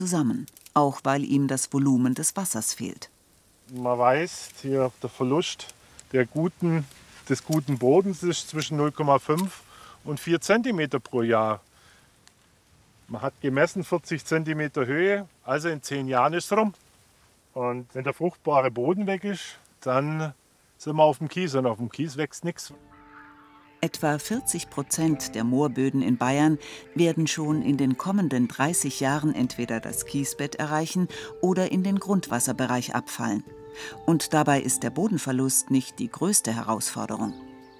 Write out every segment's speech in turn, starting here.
zusammen, auch weil ihm das Volumen des Wassers fehlt. Man weiß, hier der Verlust des guten Bodens ist zwischen 0,5 und 4 cm pro Jahr. Man hat gemessen 40 cm Höhe, also in 10 Jahren ist es rum. Und wenn der fruchtbare Boden weg ist, dann sind wir auf dem Kies und auf dem Kies wächst nichts. Etwa 40% der Moorböden in Bayern werden schon in den kommenden 30 Jahren entweder das Kiesbett erreichen oder in den Grundwasserbereich abfallen. Und dabei ist der Bodenverlust nicht die größte Herausforderung.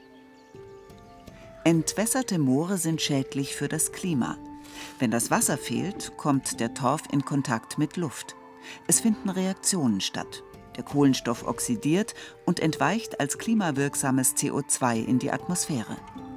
Entwässerte Moore sind schädlich für das Klima. Wenn das Wasser fehlt, kommt der Torf in Kontakt mit Luft. Es finden Reaktionen statt. Der Kohlenstoff oxidiert und entweicht als klimawirksames CO2 in die Atmosphäre.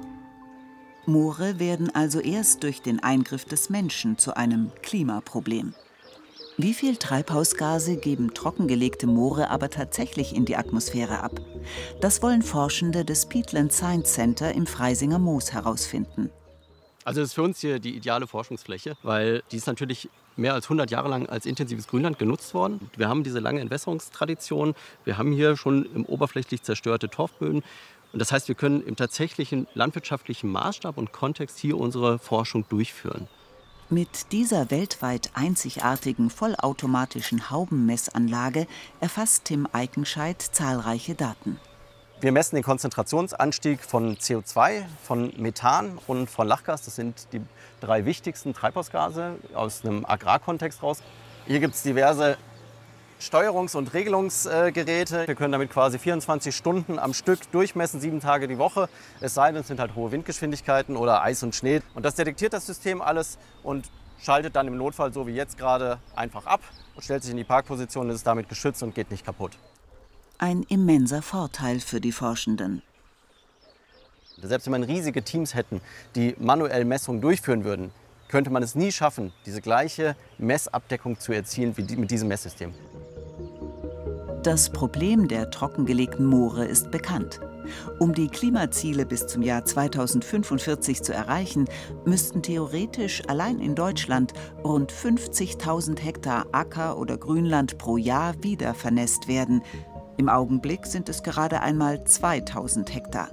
Moore werden also erst durch den Eingriff des Menschen zu einem Klimaproblem. Wie viel Treibhausgase geben trockengelegte Moore aber tatsächlich in die Atmosphäre ab? Das wollen Forschende des Peatland Science Center im Freisinger Moos herausfinden. Also das ist für uns hier die ideale Forschungsfläche, weil die ist natürlich mehr als 100 Jahre lang als intensives Grünland genutzt worden. Wir haben diese lange Entwässerungstradition. Wir haben hier schon im oberflächlich zerstörte Torfböden. Und das heißt, wir können im tatsächlichen landwirtschaftlichen Maßstab und Kontext hier unsere Forschung durchführen. Mit dieser weltweit einzigartigen vollautomatischen Haubenmessanlage erfasst Tim Eikenscheidt zahlreiche Daten. Wir messen den Konzentrationsanstieg von CO2, von Methan und von Lachgas. Das sind die 3 wichtigsten Treibhausgase aus einem Agrarkontext raus. Hier gibt es diverse Steuerungs- und Regelungsgeräte. Wir können damit quasi 24 Stunden am Stück durchmessen, 7 Tage die Woche. Es sei denn, es sind halt hohe Windgeschwindigkeiten oder Eis und Schnee. Und das detektiert das System alles und schaltet dann im Notfall, so wie jetzt gerade, einfach ab und stellt sich in die Parkposition, ist damit geschützt und geht nicht kaputt. Ein immenser Vorteil für die Forschenden. Selbst wenn wir riesige Teams hätten, die manuell Messungen durchführen würden, könnte man es nie schaffen, diese gleiche Messabdeckung zu erzielen wie mit diesem Messsystem. Das Problem der trockengelegten Moore ist bekannt. Um die Klimaziele bis zum Jahr 2045 zu erreichen, müssten theoretisch allein in Deutschland rund 50.000 Hektar Acker- oder Grünland pro Jahr wieder vernässt werden. Im Augenblick sind es gerade einmal 2.000 Hektar.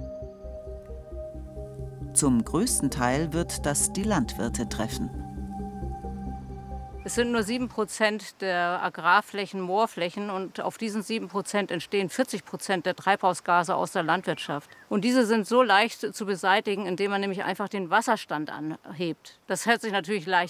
Zum größten Teil wird das die Landwirte treffen. Es sind nur 7% der Agrarflächen Moorflächen und auf diesen 7% entstehen 40% der Treibhausgase aus der Landwirtschaft. Und diese sind so leicht zu beseitigen, indem man nämlich einfach den Wasserstand anhebt. Das hört sich natürlich leicht